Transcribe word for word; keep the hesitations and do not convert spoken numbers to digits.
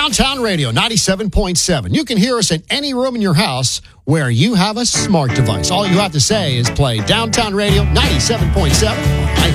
Downtown Radio ninety-seven point seven. You can hear us in any room in your house where you have a smart device. All you have to say is play Downtown Radio ninety-seven point seven on